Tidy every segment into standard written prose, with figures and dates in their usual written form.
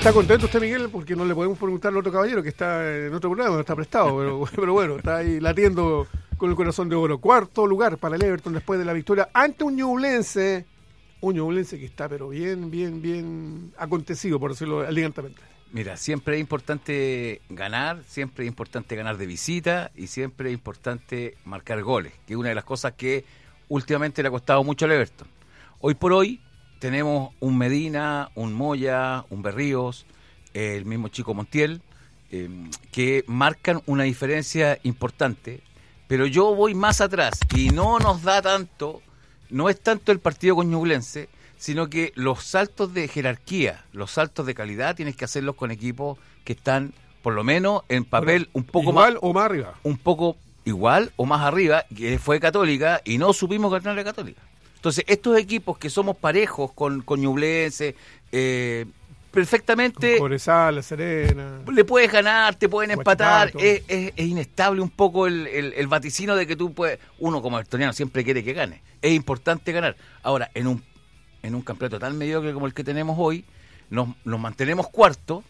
¿Está contento usted, Miguel? Porque no le podemos preguntar al otro caballero que está en otro programa, no está prestado, pero bueno, está ahí latiendo con el corazón de oro. Cuarto lugar para el Everton después de la victoria ante un Ñublense que está pero bien acontecido, por decirlo elegantemente. Mira, siempre es importante ganar de visita y siempre es importante marcar goles, que es una de las cosas que últimamente le ha costado mucho al Everton. Hoy por hoy tenemos un Medina, un Moya, un Berríos, el mismo Chico Montiel, que marcan una diferencia importante, pero yo voy más atrás y no nos da tanto, no es tanto el partido con Ñublense, sino que los saltos de jerarquía, los saltos de calidad tienes que hacerlos con equipos que están, por lo menos en papel, un poco igual más... o más arriba. Un poco igual o más arriba, que fue Católica, y no supimos ganar a Católica. Entonces, estos equipos que somos parejos con Ñublense, perfectamente... Con Cobresal, La Serena... Le puedes ganar, te pueden empatar, Huachipato. es inestable un poco el vaticino de que tú puedes... Uno como evertoniano siempre quiere que gane, es importante ganar. Ahora, en un campeonato tan mediocre como el que tenemos hoy, nos mantenemos cuarto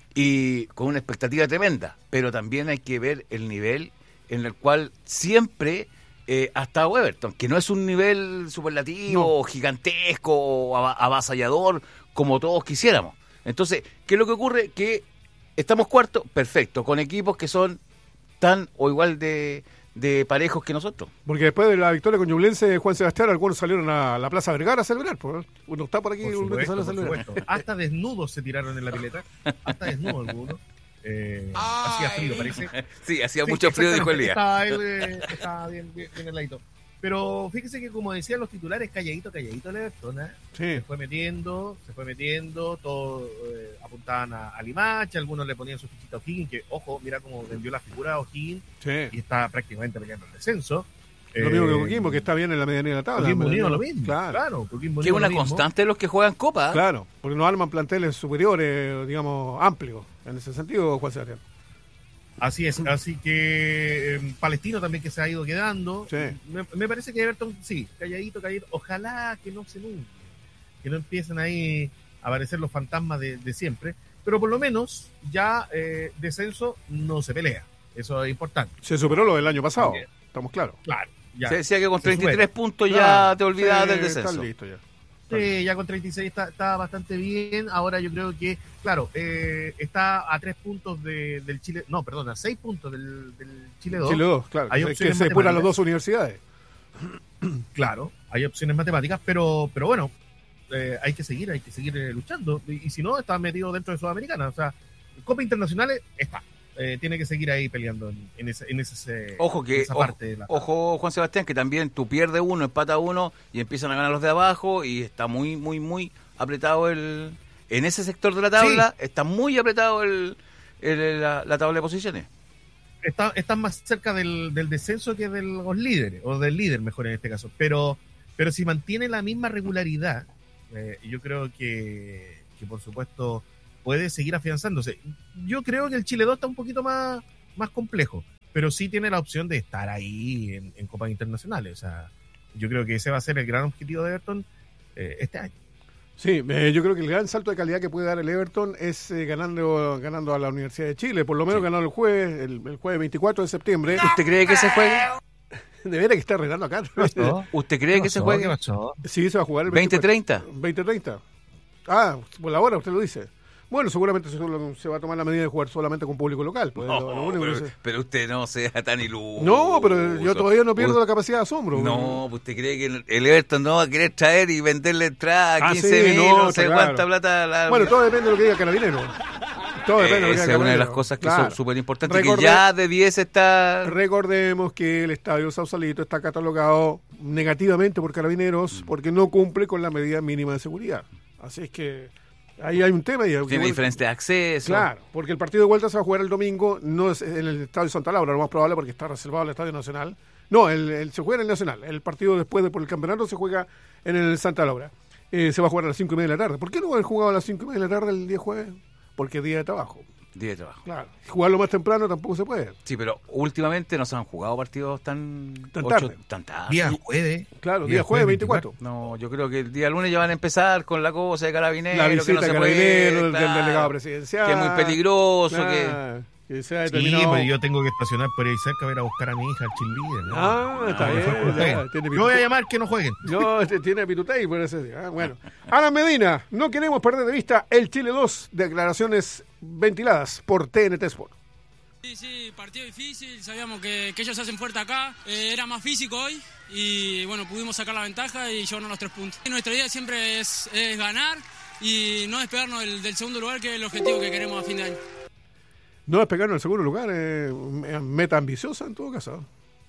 y con una expectativa tremenda, pero también hay que ver el nivel en el cual siempre... ha estado Everton, que no es un nivel superlativo, gigantesco, o avasallador, como todos quisiéramos. Entonces, ¿qué es lo que ocurre? Que estamos cuarto, perfecto, con equipos que son tan o igual de parejos que nosotros. Porque después de la victoria con Ñublense, Juan Sebastián, algunos salieron a la Plaza Vergara a celebrar. Pues. Uno está por aquí, Por uno supuesto, sale a por celebrar. supuesto. Hasta desnudos se tiraron en la pileta, hasta desnudos algunos. Hacía frío, parece. Sí, hacía mucho frío, dijo Elías. Estaba bien heladito. Pero fíjese que, como decían los titulares, calladito el Everton, ¿eh? Sí. Se fue metiendo, todos apuntaban a Limache, algunos le ponían su fichita a O'Higgins, que, ojo, mira cómo vendió la figura a O'Higgins, Sí. y está prácticamente peleando el descenso. Lo mismo que Coquimbo, que está bien en la medianía de la tabla. Coquimbo Unido lo mismo, Claro. Coquimbo Que es Unido una lo mismo. constante de los que juegan Copa. ¿Eh? Claro, porque no arman planteles superiores, digamos, amplios. En ese sentido, Juan Sebastián. Así es, así que Palestino también que se ha ido quedando. Sí. Me parece que Everton, sí, calladito. Ojalá que no se nuncie, que no empiecen ahí a aparecer los fantasmas de siempre. Pero por lo menos ya descenso no se pelea. Eso es importante. Se superó lo del año pasado, Bien. estamos claros. Claro. Ya, Se decía que con se 33 supera. puntos ya Claro, te olvidabas del sí, descenso. Está listo ya. Sí, ya con 36 está bastante bien. Ahora yo creo que, claro, está a 3 puntos del Chile, no, perdón, a 6 puntos del Chile 2. Chile 2, claro. Hay Que opciones se depuran las matemáticas. dos universidades. Claro, hay opciones matemáticas, pero bueno, hay que seguir luchando. Y si no, está metido dentro de Sudamericana. O sea, Copa Internacionales está. Tiene que seguir ahí peleando en esa parte de la... Ojo, Juan Sebastián, que también tú pierdes uno, empata uno y empiezan a ganar los de abajo y está muy apretado en ese sector de la tabla, sí. Está muy apretado la tabla de posiciones. Están más cerca del descenso que de los líderes, o del líder mejor en este caso, pero si mantiene la misma regularidad, yo creo que por supuesto puede seguir afianzándose. Yo creo que el Chile 2 está un poquito más complejo, pero sí tiene la opción de estar ahí en Copas Internacionales. O sea, yo creo que ese va a ser el gran objetivo de Everton este año. Sí, yo creo que el gran salto de calidad que puede dar el Everton es ganando a la Universidad de Chile, por lo menos ganando el jueves 24 de septiembre. ¿Usted cree que se juegue? De veras que está retando acá. ¿Usted cree que se juegue? Sí, se va a jugar el 20-30. 20-30. Ah, por la hora usted lo dice. Bueno, seguramente se va a tomar la medida de jugar solamente con público local. Pues, pero usted no sea tan iluso. No, pero yo todavía no pierdo la capacidad de asombro. No, ¿usted cree que el Everton no va a querer traer y venderle entrada a 15.000, no sé cuánta plata? Bueno, todo depende de lo que diga Carabinero. Todo depende de lo que diga Esa es una de las cosas que son súper importantes, que ya debiese estar... Recordemos que el estadio Sausalito está catalogado negativamente por Carabineros porque no cumple con la medida mínima de seguridad. Así es que... ahí hay un tema. Tiene diferentes accesos. Claro, porque el partido de vuelta se va a jugar el domingo, no es en el Estadio Santa Laura, lo más probable porque está reservado el Estadio Nacional. No, se juega en el Nacional. El partido después por el campeonato se juega en el Santa Laura. Se va a jugar a las 5:30 de la tarde. ¿Por qué no han jugado a las 5:30 de la tarde el día jueves? Porque es día de trabajo. Día de trabajo. Claro. Jugarlo más temprano tampoco se puede. Sí, pero últimamente no se han jugado partidos tan tarde. Tan tarde. Día jueves. Claro, día jueves 24. No, yo creo que el día lunes ya van a empezar con la cosa de Carabineros, La que visita no se de puede, Carabineros, claro, del delegado presidencial. que es muy peligroso, que se ha Sí, determinado. pero yo tengo que estacionar por ahí cerca a ir a buscar a mi hija al cheerleader, ¿no? Está No, bien. mejor que no jueguen. Tiene Yo voy a llamar que no jueguen. No, tiene pitutei por ese día. Bueno. Alan Medina, no queremos perder de vista el Chile 2, declaraciones ventiladas por TNT Sport. Sí, partido difícil, sabíamos que ellos hacen fuerte acá, era más físico hoy y bueno, pudimos sacar la ventaja y llevarnos los 3 puntos. Nuestra idea siempre es ganar y no despegarnos del segundo lugar, que es el objetivo que queremos a fin de año. No despegarnos en el segundo lugar, meta ambiciosa en todo caso.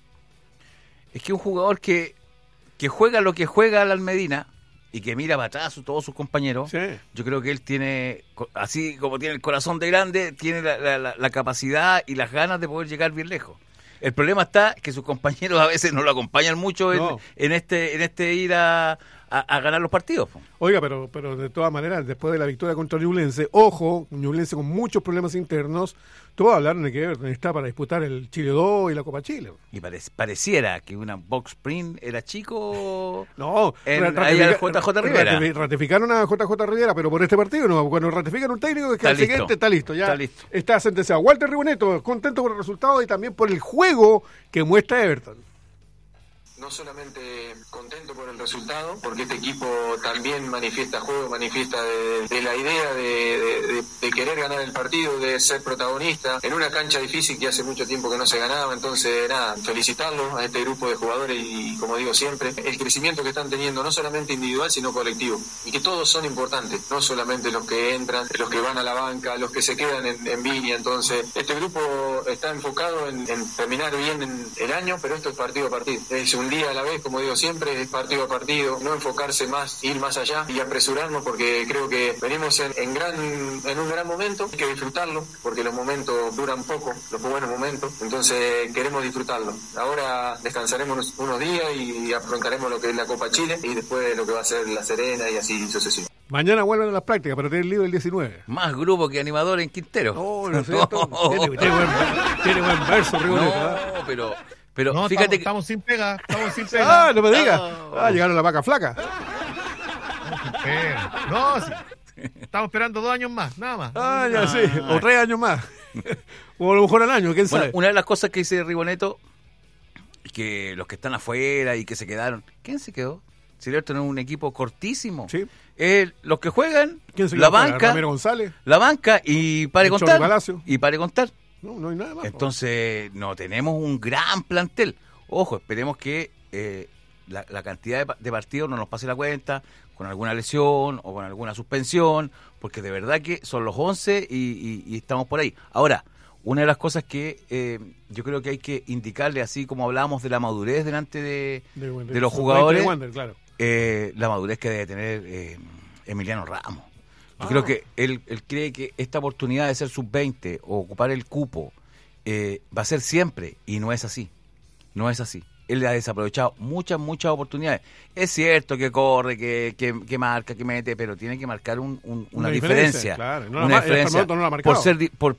Es que un jugador que juega lo que juega Alan Medina y que mira para atrás a todos sus compañeros, Sí. yo creo que él tiene, así como tiene el corazón de grande, tiene la capacidad y las ganas de poder llegar bien lejos. El problema está que sus compañeros a veces no lo acompañan mucho No. en este ir a ganar los partidos. Oiga, pero de todas maneras, después de la victoria contra Ñublense, ojo, Ñublense con muchos problemas internos, todos hablaron de que Everton está para disputar el Chile 2 y la Copa Chile. Y pareciera que una box print era chico. No, Ahí al JJ Rivera. Ratificaron a JJ Rivera, pero por este partido no. Cuando ratifican un técnico es que Está al listo. siguiente está listo. Ya Está listo. está sentenciado. Walter Rigoneto, contento por el resultado y también por el juego que muestra Everton. No solamente contento por el resultado, porque este equipo también manifiesta juego, manifiesta de la idea de querer ganar el partido, de ser protagonista en una cancha difícil que hace mucho tiempo que no se ganaba. Entonces, nada, felicitarlos a este grupo de jugadores y, como digo siempre, el crecimiento que están teniendo, no solamente individual, sino colectivo. Y que todos son importantes, no solamente los que entran, los que van a la banca, los que se quedan en Viña. Entonces, este grupo está enfocado en terminar bien el año, pero esto es partido a partido. Es un día a la vez, como digo siempre, es partido a partido, no enfocarse más, ir más allá y apresurarnos, porque creo que venimos en un gran momento, hay que disfrutarlo, porque los momentos duran poco, los buenos momentos, entonces queremos disfrutarlo. Ahora descansaremos unos días y afrontaremos lo que es la Copa Chile y después lo que va a ser La Serena y así sucesivamente. Mañana vuelven a las prácticas, pero tienen libre el 19. Más grupo que animador en Quintero. No es cierto. Tiene buen verso, Rigoneto. No, pero No, fíjate estamos sin pega, estamos sin pega. No me digas. No. Llegaron la vaca flaca. Estamos sin pega. No, sí. Estamos esperando 2 años más, nada más. Ya sí. O 3 años más. O a lo mejor al año, quién Bueno, sabe. una de las cosas que dice Rigoneto, que los que están afuera y que se quedaron, ¿quién se quedó? Si Everton es un equipo cortísimo. Sí. Los que juegan, ¿Quién se la quedó fuera? banca, Ramiro González. la banca y para El Cholo contar. Palacio. Y para contar. No hay nada más. Entonces, no tenemos un gran plantel. Ojo, esperemos que la cantidad de partidos no nos pase la cuenta con alguna lesión o con alguna suspensión, porque de verdad que son los 11 y estamos por ahí. Ahora, una de las cosas que yo creo que hay que indicarle, así como hablábamos de la madurez delante de los jugadores, de Wander, claro. la madurez que debe tener Emiliano Ramos. Yo creo que él cree que esta oportunidad de ser sub-20 o ocupar el cupo va a ser siempre, y no es así. No es así. Él ha desaprovechado muchas oportunidades. Es cierto que corre, que marca, que mete, pero tiene que marcar una diferencia. Claro. Una diferencia No la ha marcado. por ser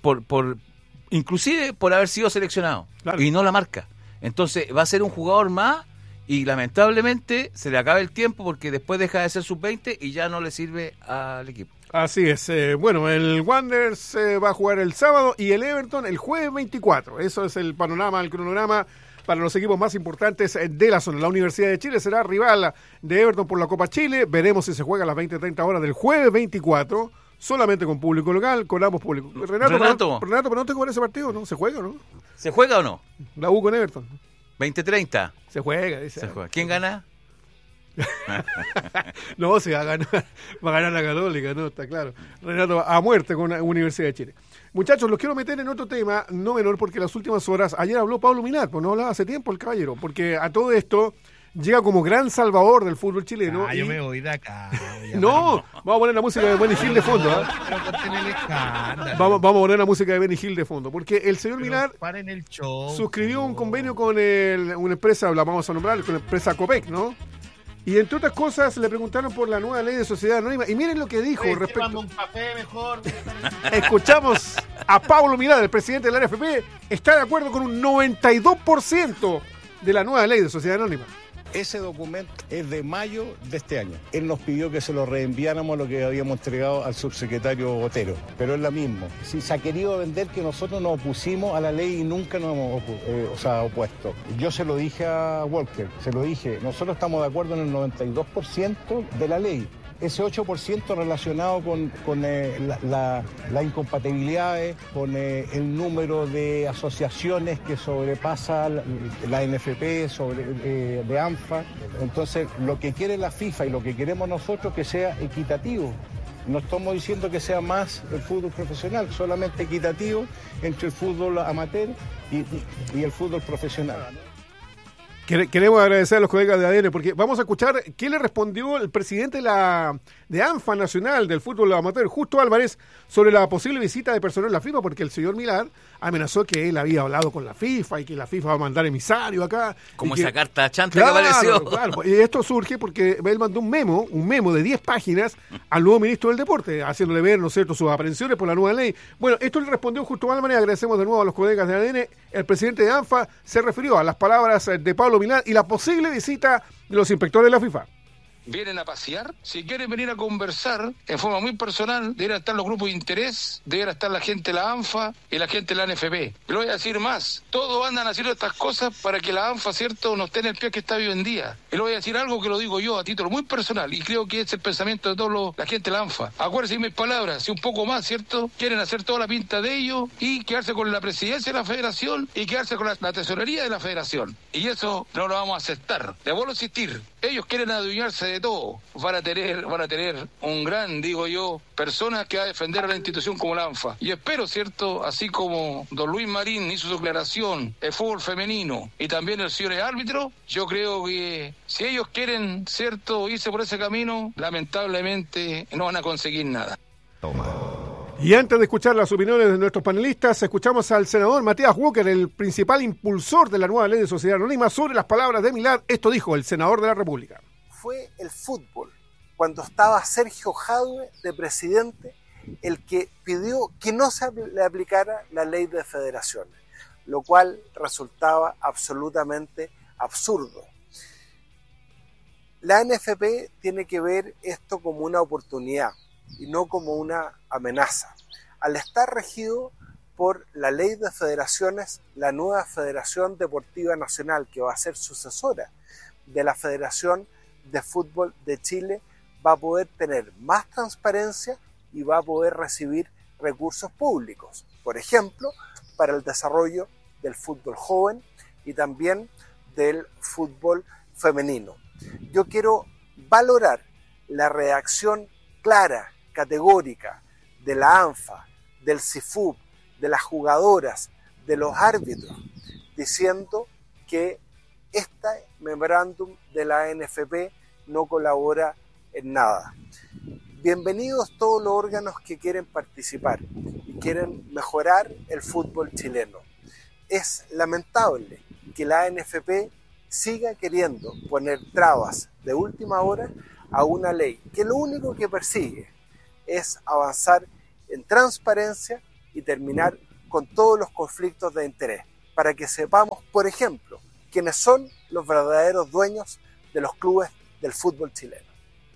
inclusive por haber sido seleccionado, Claro. y no la marca. Entonces va a ser un jugador más y lamentablemente se le acaba el tiempo porque después deja de ser sub-20 y ya no le sirve al equipo. Así es. Bueno, el Wanderers va a jugar el sábado y el Everton el jueves 24. Eso es el panorama, el cronograma para los equipos más importantes de la zona. La Universidad de Chile será rival de Everton por la Copa Chile. Veremos si se juega a las 20:30 horas del jueves 24, solamente con público local, con ambos públicos. Renato, pero no te cobra ese partido, ¿no? ¿Se juega o no? ¿Se juega o no? La U con Everton. 20-30. Se juega, dice. Se juega. ¿Quién gana? No, se va a ganar la Católica, no, está claro. Renato a muerte con la Universidad de Chile. Muchachos, los quiero meter en otro tema, no menor, porque las últimas horas, ayer habló Pablo Minat, pues no hablaba hace tiempo el caballero, porque a todo esto llega como gran salvador del fútbol chileno. Yo me voy de acá. No, vamos a poner la música de Benny Hill de fondo. Vamos a poner la música de Benny Hill de fondo, porque el señor Minat Paren el show. suscribió un convenio con una empresa, la vamos a nombrar, con la empresa Copec, ¿no? Y entre otras cosas le preguntaron por la nueva ley de sociedad anónima. Y miren lo que dijo respecto. un café mejor. Escuchamos a Pablo Milad, el presidente de la NFP, está de acuerdo con un 92% de la nueva ley de sociedad anónima. Ese documento es de mayo de este año. Él nos pidió que se lo reenviáramos lo que habíamos entregado al subsecretario Otero, pero es la misma. Si se ha querido vender que nosotros nos opusimos a la ley y nunca nos hemos opuesto. Yo se lo dije a Walker, nosotros estamos de acuerdo en el 92% de la ley. Ese 8% relacionado con las incompatibilidades, con el número de asociaciones que sobrepasa la NFP de ANFA. Entonces, lo que quiere la FIFA y lo que queremos nosotros que sea equitativo. No estamos diciendo que sea más el fútbol profesional, solamente equitativo entre el fútbol amateur y el fútbol profesional. Queremos agradecer a los colegas de ADN porque vamos a escuchar qué le respondió el presidente de ANFA Nacional del Fútbol Amateur, Justo Álvarez, sobre la posible visita de personal a la FIFA, porque el señor Milad amenazó que él había hablado con la FIFA y que la FIFA va a mandar emisario acá. Como esa carta chanta que apareció. Claro, y esto surge porque él mandó un memo de 10 páginas al nuevo ministro del Deporte, haciéndole ver, ¿no es cierto?, sus aprensiones por la nueva ley. Bueno, esto le respondió Justo Álvarez, agradecemos de nuevo a los colegas de ADN. El presidente de ANFA se refirió a las palabras de Pablo Milad y la posible visita de los inspectores de la FIFA. Vienen a pasear, si quieren venir a conversar en forma muy personal, deberán estar los grupos de interés, deberá estar la gente de la ANFA y la gente de la NFP. Pero voy a decir más, todos andan haciendo estas cosas para que la ANFA, ¿cierto?, no esté en el pie que está hoy en día. Y le voy a decir algo que lo digo yo a título muy personal y creo que es el pensamiento de toda la gente de la ANFA. Acuérdense de mis palabras, si un poco más, ¿cierto?, quieren hacer toda la pinta de ellos y quedarse con la presidencia de la federación y quedarse con la tesorería de la federación. Y eso no lo vamos a aceptar. Les vuelvo a insistir, ellos quieren adueñarse de todo. Van a tener un gran, digo yo, personas que va a defender a la institución como la ANFA. Y espero, ¿cierto?, así como don Luis Marín hizo su declaración, el fútbol femenino y también el señor árbitro, yo creo que si ellos quieren, ¿cierto?, irse por ese camino, lamentablemente no van a conseguir nada. Y antes de escuchar las opiniones de nuestros panelistas, escuchamos al senador Matías Walker, el principal impulsor de la nueva ley de sociedad anónima, sobre las palabras de Milad. Esto dijo el senador de la República. Fue el fútbol, cuando estaba Sergio Jadue de presidente, el que pidió que no se le aplicara la ley de federaciones, lo cual resultaba absolutamente absurdo. La NFP tiene que ver esto como una oportunidad y no como una amenaza. Al estar regido por la ley de federaciones, la nueva Federación Deportiva Nacional, que va a ser sucesora de la Federación de Fútbol de Chile, va a poder tener más transparencia y va a poder recibir recursos públicos, por ejemplo, para el desarrollo del fútbol joven y también del fútbol femenino. Yo quiero valorar la reacción clara, categórica de la ANFA, del CIFUB, de las jugadoras, de los árbitros, diciendo que este memorándum de la NFP no colabora en nada. Bienvenidos todos los órganos que quieren participar y quieren mejorar el fútbol chileno. Es lamentable que la NFP siga queriendo poner trabas de última hora a una ley que lo único que persigue es avanzar en transparencia y terminar con todos los conflictos de interés, para que sepamos, por ejemplo, quiénes son los verdaderos dueños de los clubes del fútbol chileno.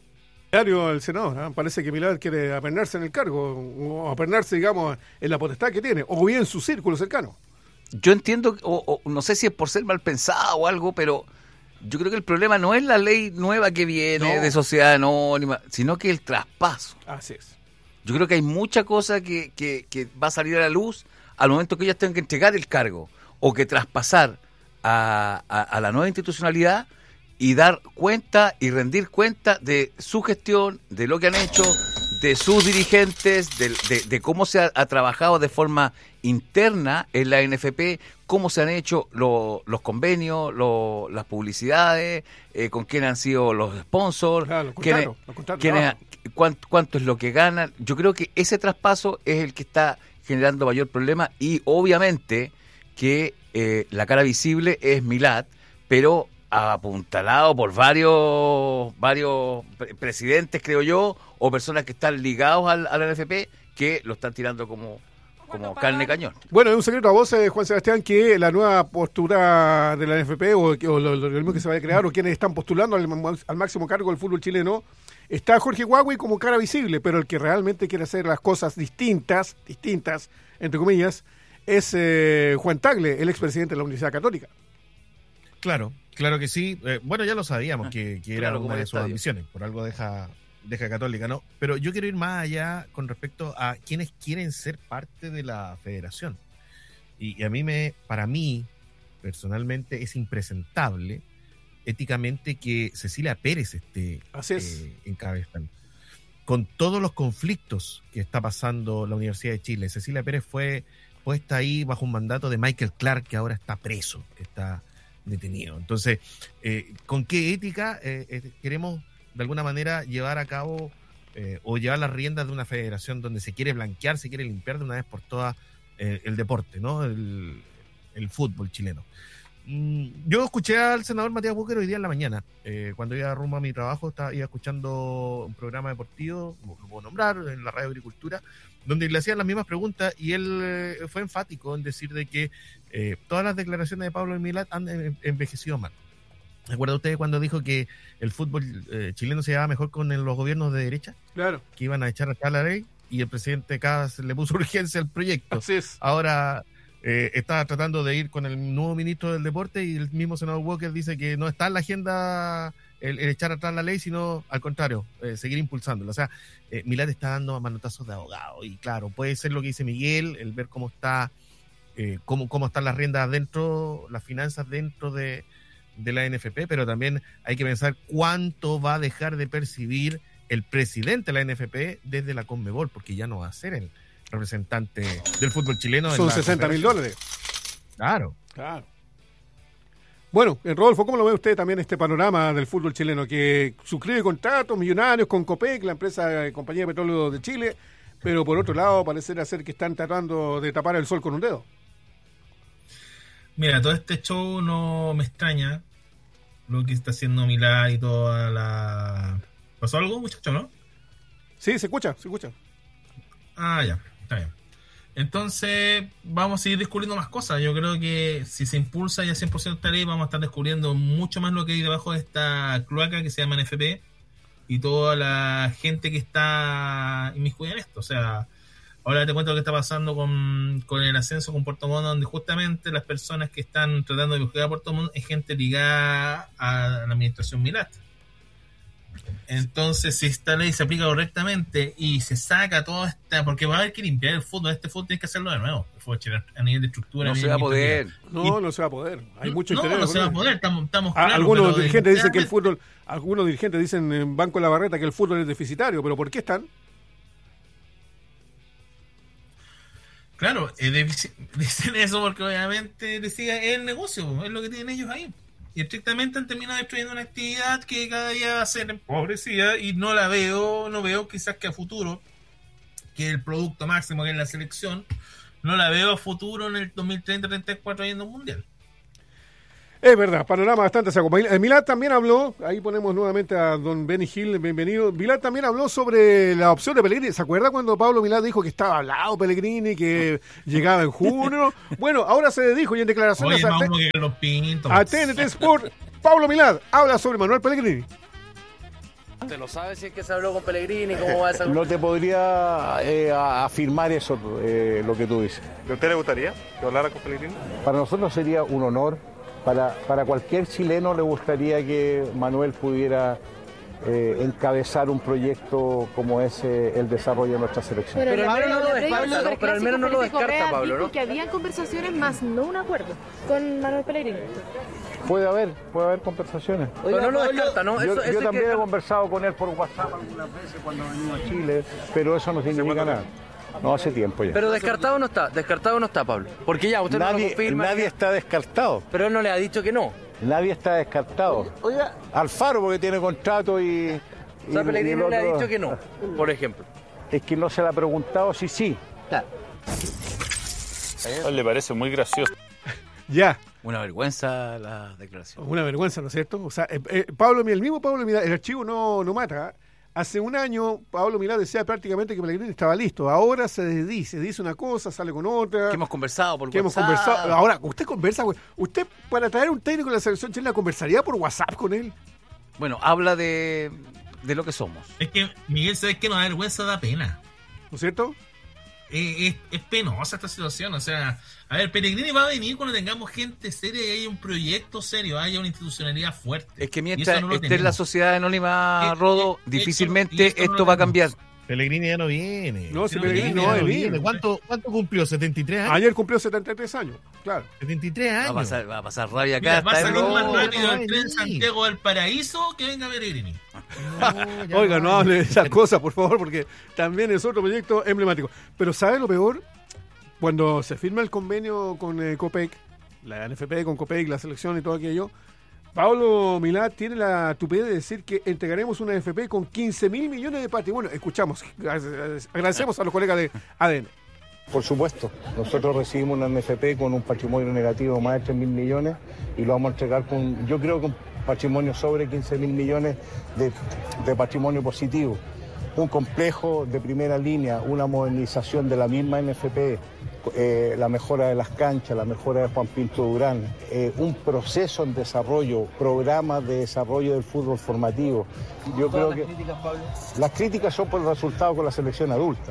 El senador, ¿eh? Parece que Milad quiere apernarse en el cargo, o apernarse, digamos, en la potestad que tiene, o bien en su círculo cercano. Yo entiendo, o no sé si es por ser mal pensado o algo, pero yo creo que el problema no es la ley nueva que viene de sociedad anónima, sino que el traspaso. Así es. Yo creo que hay mucha cosa que va a salir a la luz al momento que ellas tengan que entregar el cargo o que traspasar a la nueva institucionalidad y dar cuenta y rendir cuenta de su gestión, de lo que han hecho, de sus dirigentes, de cómo se ha trabajado de forma interna en la NFP, cómo se han hecho los convenios, las publicidades, con quién han sido los sponsors, cuánto es lo que ganan. Yo creo que ese traspaso es el que está generando mayor problema y obviamente que la cara visible es Milad, pero apuntalado por varios presidentes, creo yo, o personas que están ligados a la NFP, que lo están tirando como como carne cañón. Bueno, es un secreto a voces, Juan Sebastián, que la nueva postura de la NFP o lo mismo que se va a crear o quienes están postulando al máximo cargo del fútbol chileno, está Jorge Huawei como cara visible, pero el que realmente quiere hacer las cosas distintas, entre comillas, es Juan Tagle, el expresidente de la Universidad Católica. Claro que sí. Bueno, ya lo sabíamos que era una de sus ambiciones, por algo deja Católica, ¿no? Pero yo quiero ir más allá con respecto a quienes quieren ser parte de la federación. Y para mí, personalmente, es impresentable éticamente que Cecilia Pérez esté encabezando. Con todos los conflictos que está pasando la Universidad de Chile, Cecilia Pérez fue puesta ahí bajo un mandato de Michael Clark, que ahora está preso, está detenido. Entonces, ¿con qué ética queremos de alguna manera llevar a cabo o llevar las riendas de una federación donde se quiere blanquear, se quiere limpiar de una vez por todas el deporte, ¿no? El fútbol chileno? Yo escuché al senador Matías Búquer hoy día en la mañana, cuando iba rumbo a mi trabajo, iba escuchando un programa deportivo, lo puedo nombrar, en la Radio Agricultura, donde le hacían las mismas preguntas y él fue enfático en decir de que todas las declaraciones de Pablo Milat han envejecido mal. ¿Recuerda usted cuando dijo que el fútbol chileno se llevaba mejor con los gobiernos de derecha? Claro. Que iban a echar acá la ley y el presidente Kass le puso urgencia al proyecto. Así es. Ahora está tratando de ir con el nuevo ministro del deporte y el mismo senador Walker dice que no está en la agenda el echar atrás la ley, sino al contrario, seguir impulsándola. O sea, Milat está dando manotazos de abogado y claro, puede ser lo que dice Miguel, el ver cómo está cómo están las riendas dentro, las finanzas dentro de la NFP, pero también hay que pensar cuánto va a dejar de percibir el presidente de la NFP desde la Conmebol, porque ya no va a ser el representante del fútbol chileno. Son $60.000. Claro. Bueno, Rodolfo, ¿cómo lo ve usted también este panorama del fútbol chileno? Que suscribe contratos millonarios con Copec, la empresa Compañía de Petróleo de Chile, pero por otro lado parece ser que están tratando de tapar el sol con un dedo. Mira, todo este show no me extraña, lo que está haciendo Milán y toda la... ¿Pasó algo, muchacho, no? Sí, se escucha. Ah, ya, está bien. Entonces, vamos a seguir descubriendo más cosas. Yo creo que si se impulsa ya 100% esta ley, vamos a estar descubriendo mucho más lo que hay debajo de esta cloaca que se llama NFP y toda la gente que está inmiscuida en esto. O sea, ahora te cuento lo que está pasando con el ascenso con Puerto Montt, donde justamente las personas que están tratando de buscar a Puerto Montt es gente ligada a la administración Milat. Entonces, si esta ley se aplica correctamente y se saca toda esta... Porque va a haber que limpiar el fútbol. Este fútbol tiene que hacerlo de nuevo. El fútbol chileno, a nivel de estructura. No se va a poder. No se va a poder. Hay mucho interés. No se va a poder. Estamos claros. Algunos dirigentes dicen que el fútbol... Algunos dirigentes dicen en Banco de la Barreta que el fútbol es deficitario. ¿Pero por qué están? Claro, dicen eso porque obviamente decía es el negocio. Es lo que tienen ellos ahí. Y estrictamente han terminado destruyendo una actividad que cada día va a ser empobrecida y no veo quizás que a futuro, que el producto máximo que es la selección, no la veo a futuro en el 2030-34 yendo al Mundial. Es verdad, panorama bastante saco. Milad también habló, ahí ponemos nuevamente a don Benny Gil, bienvenido. Milad también habló sobre la opción de Pellegrini. ¿Se acuerda cuando Pablo Milad dijo que estaba hablado Pellegrini, que llegaba en junio? Bueno, ahora se dijo y en declaraciones a TNT Sport, Pablo Milad habla sobre Manuel Pellegrini. ¿Usted lo sabe si es que se habló con Pellegrini? ¿Cómo va a ser? No te podría afirmar eso, lo que tú dices. ¿A usted le gustaría que hablara con Pellegrini? Para nosotros sería un honor. Para cualquier chileno le gustaría que Manuel pudiera encabezar un proyecto como es el desarrollo de nuestra selección. Pero al menos no lo descarta, Pablo, ¿no? Que habían conversaciones más no un acuerdo con Manuel Pellegrini. Puede haber conversaciones. Oiga, no lo descarta, ¿no? Yo también he conversado con él por WhatsApp algunas veces cuando venimos a Chile, pero eso no significa nada. No, hace tiempo ya. Pero descartado no está, Pablo. Porque ya, usted no lo confirma. Nadie está descartado. Pero él no le ha dicho que no. Nadie está descartado. Oiga. Alfaro porque tiene contrato y... O sea, Pellegrini no le ha dicho que no, por ejemplo. Es que no se le ha preguntado si sí. Claro. Le parece muy gracioso. Ya. Una vergüenza la declaración. Una vergüenza, ¿no es cierto? O sea, el mismo Pablo Milad, el archivo no mata. Hace un año, Pablo Milá decía prácticamente que Pellegrini estaba listo. Ahora se dice una cosa, sale con otra. Que hemos conversado por que WhatsApp. Hemos conversado. Ahora, usted conversa, usted para traer un técnico de la selección chilena, ¿conversaría por WhatsApp con él? Bueno, habla de lo que somos. Es que, Miguel, ¿sabes qué? No da vergüenza, da pena. ¿No es cierto? Es penosa esta situación. O sea, a ver, Pellegrini va a venir cuando tengamos gente seria y haya un proyecto serio, haya una institucionalidad fuerte. Es que mientras esté en la sociedad anónima, Rodo, difícilmente esto va a cambiar. Pellegrini ya no viene. No, si Pellegrini no va a venir. ¿Cuánto cumplió? ¿73 años? Ayer cumplió 73 años, claro. 73 años. Va a pasar rabia acá. Va a salir más rápido el tren Santiago del Paraíso que venga Pellegrini. Oiga, no hable de esas cosas, por favor, porque también es otro proyecto emblemático. Pero ¿sabe lo peor? Cuando se firma el convenio con Copec, la NFP con Copec, la selección y todo aquello, Pablo Milá tiene la tupidez de decir que entregaremos una NFP con 15.000 millones de patrimonio. Escuchamos, agradecemos a los colegas de ADN. Por supuesto, nosotros recibimos una NFP con un patrimonio negativo de más de 3.000 millones y lo vamos a entregar con, yo creo que un patrimonio sobre 15.000 millones de patrimonio positivo. Un complejo de primera línea, una modernización de la misma NFP, la mejora de las canchas, la mejora de Juan Pinto Durán, un proceso en desarrollo, programas de desarrollo del fútbol formativo. Yo creo que las críticas son por el resultado con la selección adulta.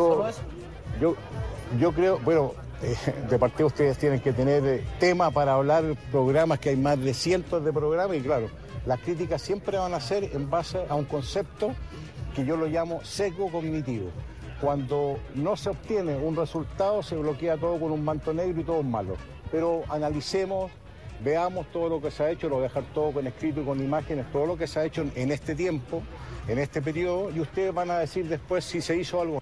Yo creo, bueno, de parte ustedes tienen que tener tema para hablar, programas, que hay más de cientos de programas y claro, las críticas siempre van a ser en base a un concepto que yo lo llamo sesgo cognitivo. Cuando no se obtiene un resultado se bloquea todo con un manto negro y todo es malo. Pero analicemos, veamos todo lo que se ha hecho, lo voy a dejar todo con escrito y con imágenes, todo lo que se ha hecho en este tiempo, en este periodo, y ustedes van a decir después si se hizo algo.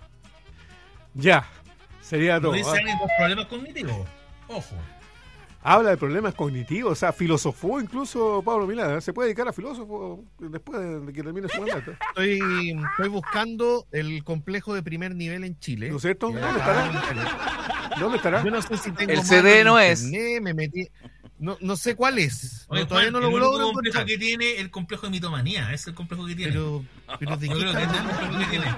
Ya, sería todo. ¿No dice alguien con problemas cognitivos? Ojo. Habla de problemas cognitivos, o sea, filosofó incluso Pablo Milá. ¿Se puede dedicar a filósofo después de que termine su mandato? Estoy buscando el complejo de primer nivel en Chile. ¿No es cierto? ¿Dónde estará? ¿Dónde estará? Yo no sé si tengo el CD no es. Me metí. No sé cuál es. Oye, todavía Juan, no lo logro. El complejo que tiene el complejo de mitomanía. Es el complejo que tiene. Pero ¿de yo qué creo que es está el complejo que tiene.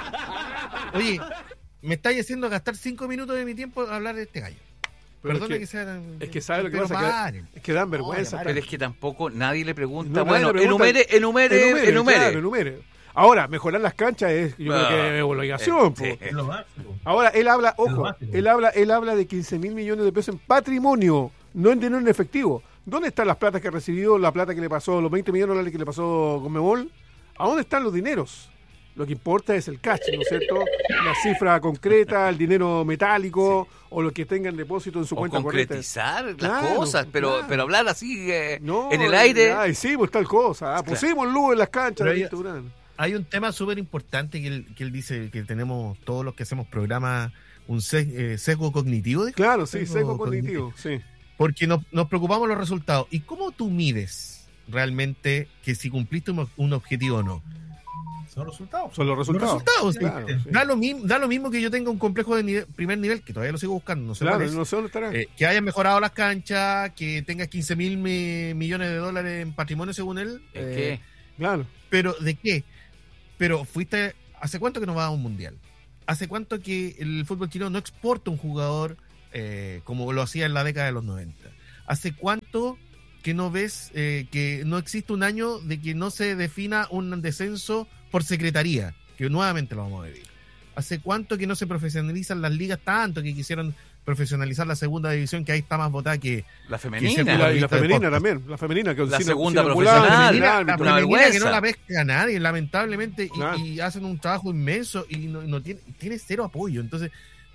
Oye, me estáis haciendo gastar 5 minutos de mi tiempo a hablar de este gallo. Perdone que sea. Es que sabe lo que pasa, es que dan vergüenza. Pero es que tampoco nadie le pregunta. No, bueno, enumere. enumere. Claro. Ahora, mejorar las canchas es, yo creo que es obligación. Sí. Ahora, él habla, ojo, él habla de 15.000 millones de pesos en patrimonio, no en dinero en efectivo. ¿Dónde están las platas que ha recibido, la plata que le pasó, los 20 millones de dólares que le pasó Conmebol? ¿A dónde están los dineros? Lo que importa es el cash, ¿no es cierto? La cifra concreta, el dinero metálico, o lo que tenga en depósito en su cuenta corriente. Concretizar las cosas, pero hablar así no, en el aire. Hicimos tal cosa, pusimos luz en las canchas. Hay un tema súper importante que él dice que tenemos, todos los que hacemos programas, un sesgo cognitivo. Claro, sí, sesgo cognitivo, sí. Porque nos preocupamos los resultados. ¿Y cómo tú mides realmente que si cumpliste un objetivo o no? Son los resultados. Sí. Claro, sí. Da lo mismo que yo tenga un complejo de primer nivel, que todavía lo sigo buscando, no sé cuál es. No sé dónde estará. Que hayan mejorado las canchas, que tengas 15.000 millones de dólares en patrimonio según él. ¿Qué? Claro. ¿Pero de qué? Pero ¿hace cuánto que no vas a un mundial? ¿Hace cuánto que el fútbol chileno no exporta un jugador como lo hacía en la década de los 90? ¿Hace cuánto que no ves que no existe un año de que no se defina un descenso por secretaría, que nuevamente lo vamos a vivir? ¿Hace cuánto que no se profesionalizan las ligas tanto que quisieron profesionalizar la segunda división, que ahí está más votada que la femenina? Y la femenina también, la femenina que la segunda profesional, la femenina que no la pesca nadie, lamentablemente, y hacen un trabajo inmenso y no tiene cero apoyo. Entonces,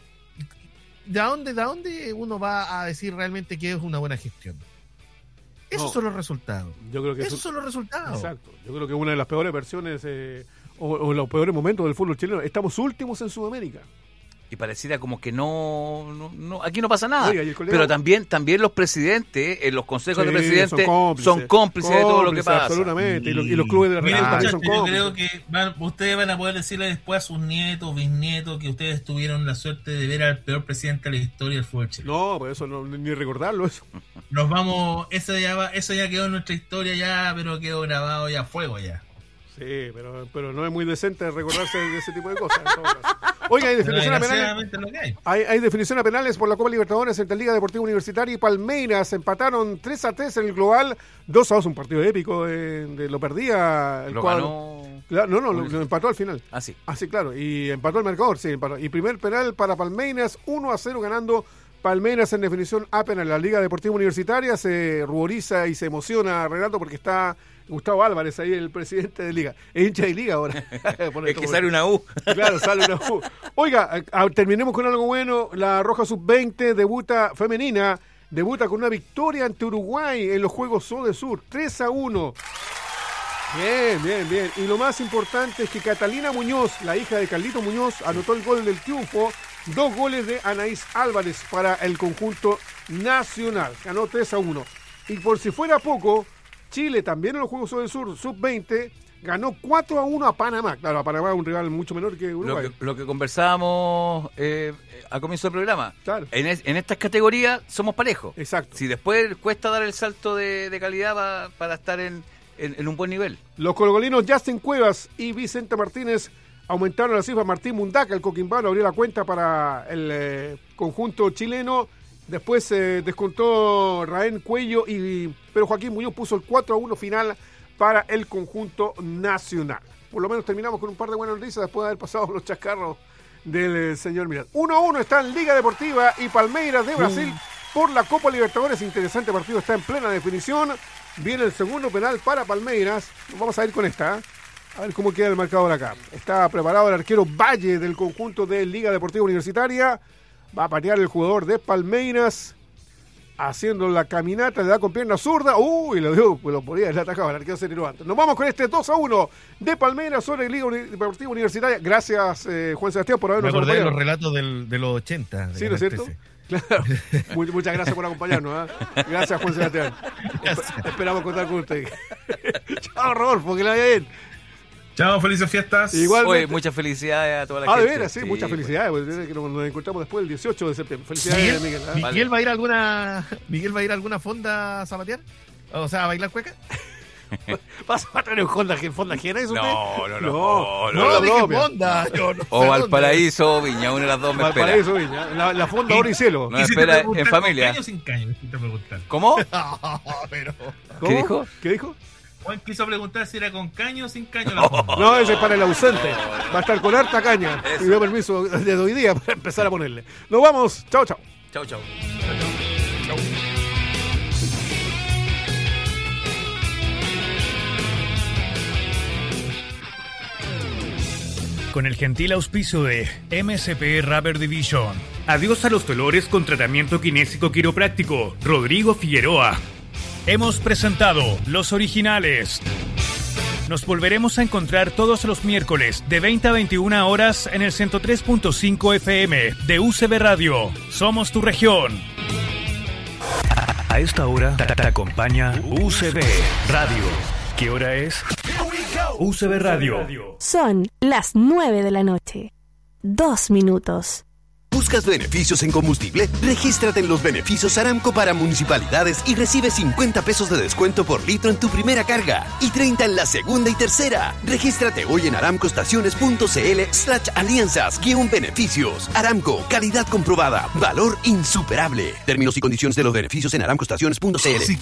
¿de dónde uno va a decir realmente que es una buena gestión? Esos son los resultados. Yo creo que esos son los resultados. Exacto. Yo creo que una de las peores versiones o los peores momentos del fútbol chileno, estamos últimos en Sudamérica. Y pareciera como que no aquí no pasa nada. Oiga, pero también los presidentes, los consejos de presidentes son cómplices de todo lo que pasa. Absolutamente. Y los clubes de la Real también son cómplices. Yo creo que ustedes van a poder decirle después a sus nietos, bisnietos, que ustedes tuvieron la suerte de ver al peor presidente de la historia del fútbol chileno. No, pues eso ni recordarlo eso. Nos vamos, eso ya quedó en nuestra historia ya, pero quedó grabado ya a fuego ya. Sí, pero no es muy decente recordarse de ese tipo de cosas. En todo caso. Oiga, hay definición a penales. Hay definición a penales por la Copa Libertadores entre Liga Deportiva Universitaria y Palmeiras. Empataron 3-3 en el global. 2-2, un partido épico. Lo perdía el cuadro. Lo empató al final. Ah, sí. Ah, sí, claro. Y empató el marcador, sí, empató. Y primer penal para Palmeiras, 1-0 ganando Palmeiras en definición a penal. La Liga Deportiva Universitaria se ruboriza y se emociona, Renato, porque está Gustavo Álvarez ahí, el presidente de Liga. Es hincha de Liga ahora. Es que sale una U. Claro, sale una U. Oiga, terminemos con algo bueno. La Roja Sub-20 debuta femenina. Debuta con una victoria ante Uruguay en los Juegos Sur 3-1. Bien. Y lo más importante es que Catalina Muñoz, la hija de Carlito Muñoz, anotó el gol del triunfo. 2 goles de Anaís Álvarez para el conjunto nacional. Ganó 3-1. Y por si fuera poco, Chile también en los Juegos Sur Sub-20 ganó 4-1 a Panamá. Claro, a Panamá es un rival mucho menor que Uruguay. Lo que conversábamos a comienzo del programa. Claro. En estas categorías somos parejos. Exacto. Si después cuesta dar el salto de calidad para estar en un buen nivel. Los colgolinos Justin Cuevas y Vicente Martínez aumentaron la cifra. Martín Mundaca, el coquimbano, abrió la cuenta para el conjunto chileno. Después descontó Raén Cuello, pero Joaquín Muñoz puso el 4-1 final para el conjunto nacional. Por lo menos terminamos con un par de buenas noticias después de haber pasado los chascarros del señor Miranda. 1-1 está en Liga Deportiva y Palmeiras de Brasil por la Copa Libertadores. Interesante partido, está en plena definición. Viene el segundo penal para Palmeiras. Vamos a ir con esta. A ver cómo queda el marcador acá. Está preparado el arquero Valle del conjunto de Liga Deportiva Universitaria. Va a patear el jugador de Palmeiras. Haciendo la caminata, le da con pierna zurda. Uy, lo podía haber atacado. El arquero se tiró antes. Nos vamos con este 2-1 de Palmeiras sobre Liga Deportiva Universitaria. Gracias, Juan Sebastián, por habernos acompañado. Me acordé de los relatos de los 80. Sí, ¿no es cierto? Claro. Muchas gracias por acompañarnos. Gracias, Juan Sebastián. Esperamos contar con usted. Chao, Rodolfo, que la vaya bien. Chao, felices fiestas. Oye, muchas felicidades a toda la gente. De veras, sí, muchas felicidades. Que nos encontramos después del 18 de septiembre. Felicidades, Miguel. ¿Miguel va a ir a alguna fonda a zapatear? O sea, a bailar cueca. ¿Vas a tener fonda ajena eso? No, dije fonda. O Valparaíso, Viña, una de las dos me espera. Valparaíso, Viña, la fonda oro y cielo. No espera en familia. ¿Con caño o sin caño? ¿Cómo? ¿Cómo? ¿Qué dijo? Juan quiso preguntar si era con caño o sin caño. No, ese es para el ausente. Va a estar con harta caña. Y dio permiso desde hoy día para empezar a ponerle. Nos vamos. Chao. Chao. Con el gentil auspicio de MSP Rubber Division. Adiós a los dolores con tratamiento kinésico quiropráctico. Rodrigo Figueroa. Hemos presentado Los Originales. Nos volveremos a encontrar todos los miércoles de 20 a 21 horas en el 103.5 FM de UCB Radio. Somos tu región. A esta hora te acompaña UCB Radio. ¿Qué hora es? UCB Radio. Son las 9 de la noche. 2 minutos. ¿Buscas beneficios en combustible? Regístrate en los beneficios Aramco para municipalidades y recibe 50 pesos de descuento por litro en tu primera carga y 30 en la segunda y tercera. Regístrate hoy en aramcoestaciones.cl/alianzas-beneficios. Aramco, calidad comprobada, valor insuperable. Términos y condiciones de los beneficios en aramcoestaciones.cl.